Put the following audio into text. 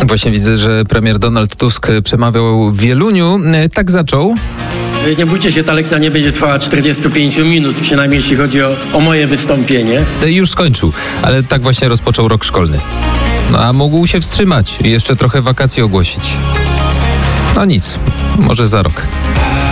Właśnie widzę, że premier Donald Tusk przemawiał w Wieluniu. Tak zaczął. Nie bójcie się, ta lekcja nie będzie trwała 45 minut, przynajmniej jeśli chodzi o moje wystąpienie. Już skończył, ale tak właśnie rozpoczął rok szkolny. No a mógł się wstrzymać i jeszcze trochę wakacji ogłosić. No nic, może za rok.